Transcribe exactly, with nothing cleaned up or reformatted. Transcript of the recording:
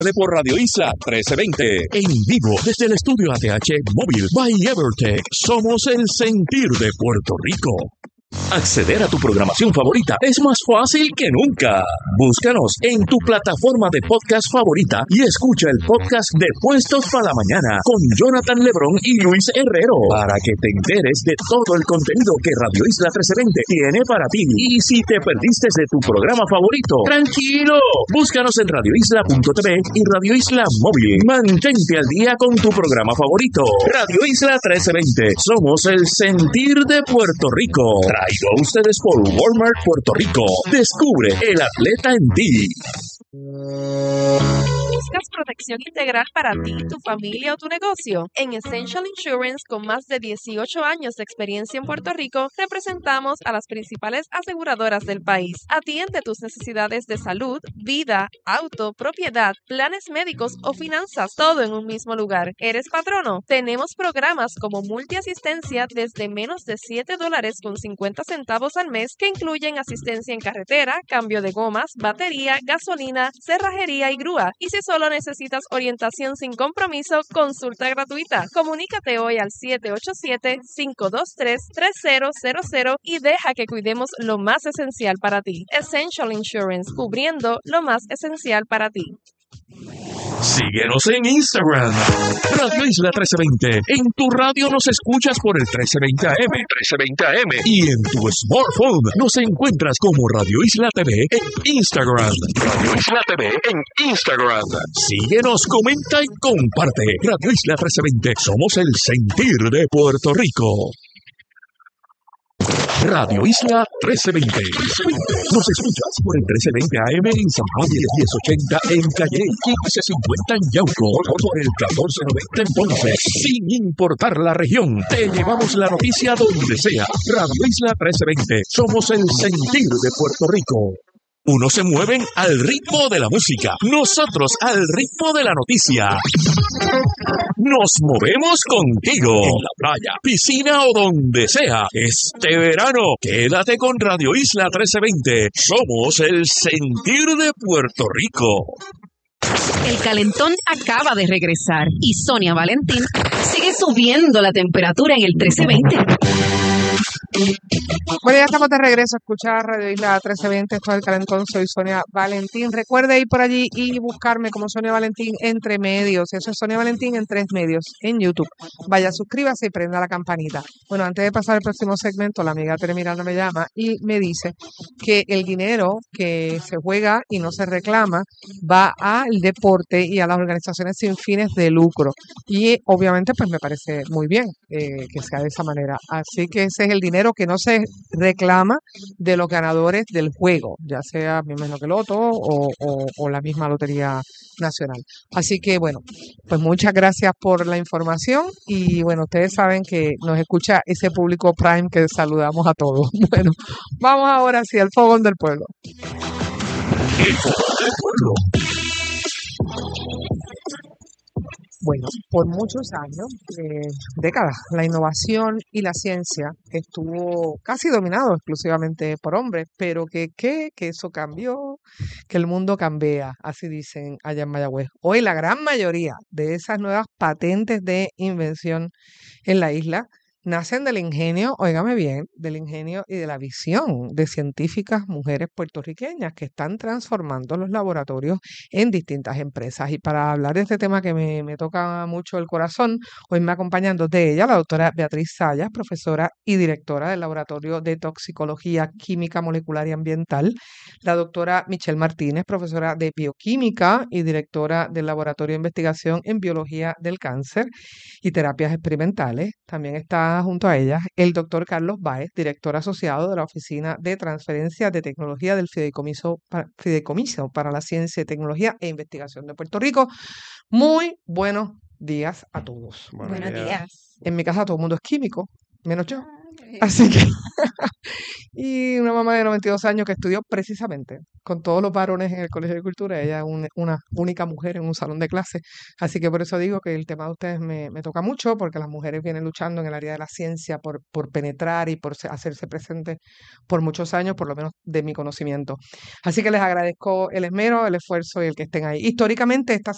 de por Radio Isla trece veinte. En vivo desde el estudio A T H Móvil by Evertech. Somos el sentir de Puerto Rico. Acceder a tu programación favorita es más fácil que nunca. Búscanos en tu plataforma de podcast favorita y escucha el podcast de Puestos para la Mañana con Jonathan Lebrón y Luis Herrero para que te enteres de todo el contenido que Radio Isla trece veinte tiene para ti. Y si te perdiste de tu programa favorito, tranquilo, búscanos en radio isla punto t v y Radio Isla Móvil. Mantente al día con tu programa favorito. Radio Isla trece veinte. Somos el sentir de Puerto Rico. Traído a ustedes por Walmart Puerto Rico. Descubre el atleta en ti. ¿Buscas protección integral para ti, tu familia o tu negocio? En Essential Insurance, con más de dieciocho años de experiencia en Puerto Rico, representamos a las principales aseguradoras del país. Atiende tus necesidades de salud, vida, auto, propiedad, planes médicos o finanzas, todo en un mismo lugar. ¿Eres patrono? Tenemos programas como multiasistencia desde menos de siete dólares con cincuenta centavos al mes que incluyen asistencia en carretera, cambio de gomas, batería, gasolina, cerrajería y grúa. Y si solo necesitas orientación sin compromiso, consulta gratuita. Comunícate hoy al siete ocho siete, cinco dos tres, tres cero cero cero y deja que cuidemos lo más esencial para ti. Essential Insurance, cubriendo lo más esencial para ti. Síguenos en Instagram, Radio Isla trece veinte. En tu radio nos escuchas por el trece veinte A M, trece veinte A M. Y en tu smartphone nos encuentras como Radio Isla T V en Instagram. Radio Isla T V en Instagram. Síguenos, comenta y comparte. Radio Isla trece veinte. Somos el sentir de Puerto Rico. Radio Isla trece veinte. Nos escuchas por el trece veinte A M en San Juan y el diez ochenta en Calle, quince cincuenta en Yauco, por el catorce noventa en Ponce. Sin importar la región, te llevamos la noticia donde sea. Radio Isla trece veinte. Somos el sentir de Puerto Rico. Unos se mueven al ritmo de la música, nosotros al ritmo de la noticia. Nos movemos contigo, en la playa, piscina o donde sea. Este verano, quédate con Radio Isla trece veinte. Somos el sentir de Puerto Rico. El calentón acaba de regresar y Sonia Valentín sigue subiendo la temperatura en el trece veinte. Bueno, ya estamos de regreso a escuchar Radio Isla trece veinte, esto es El Calentón, soy Sonia Valentín. Recuerde ir por allí y buscarme como Sonia Valentín entre medios, eso es Sonia Valentín en tres medios, en YouTube. Vaya, suscríbase y prenda la campanita. Bueno, antes de pasar al próximo segmento, la amiga Tere Miranda me llama y me dice que el dinero que se juega y no se reclama va al deporte y a las organizaciones sin fines de lucro. Y obviamente pues me parece muy bien eh, que sea de esa manera. Así que ese es el dinero que no se reclama de los ganadores del juego, ya sea mi menos que Loto o, o, o la misma Lotería Nacional. Así que bueno, pues muchas gracias por la información y bueno, ustedes saben que nos escucha ese público Prime que saludamos a todos. Bueno, vamos ahora hacia el fogón del pueblo. El fogón del pueblo. Bueno, por muchos años, eh, décadas, la innovación y la ciencia estuvo casi dominado exclusivamente por hombres, pero que, que, que eso cambió, que el mundo cambia, así dicen allá en Mayagüez. Hoy la gran mayoría de esas nuevas patentes de invención en la isla nacen del ingenio, óigame bien, del ingenio y de la visión de científicas mujeres puertorriqueñas que están transformando los laboratorios en distintas empresas. Y para hablar de este tema que me, me toca mucho el corazón, hoy me acompañan dos de ellas, la doctora Beatriz Sayas, profesora y directora del Laboratorio de Toxicología Química Molecular y Ambiental, la doctora Michelle Martínez, profesora de Bioquímica y directora del Laboratorio de Investigación en Biología del Cáncer y Terapias Experimentales. También está junto a ellas el doctor Carlos Báez, director asociado de la Oficina de Transferencia de Tecnología del Fideicomiso, Fideicomiso para la Ciencia, Tecnología e Investigación de Puerto Rico. Muy buenos días a todos. Buenos, buenos días. días. En mi casa todo el mundo es químico, menos yo. Así que, y una mamá de noventa y dos años que estudió precisamente con todos los varones en el Colegio de Cultura, ella es un, una única mujer en un salón de clase, así que por eso digo que el tema de ustedes me, me toca mucho, porque las mujeres vienen luchando en el área de la ciencia por, por penetrar y por hacerse presentes por muchos años, por lo menos de mi conocimiento. Así que les agradezco el esmero, el esfuerzo y el que estén ahí. Históricamente esta